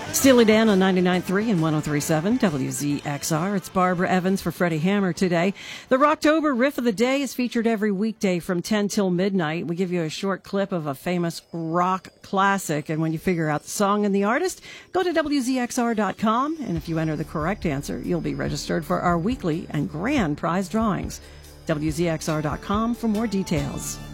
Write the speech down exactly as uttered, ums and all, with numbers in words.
Steely Dan on ninety-nine point three and one oh three point seven W Z X R. It's Barbara Evans for Freddie Hammer today. The Rocktober Riff of the Day is featured every weekday from ten till midnight. We give you a short clip of a famous rock classic, and when you figure out the song and the artist, go to W Z X R dot com, and if you enter the correct answer, you'll be registered for our weekly and grand prize drawings. W Z X R dot com for more details.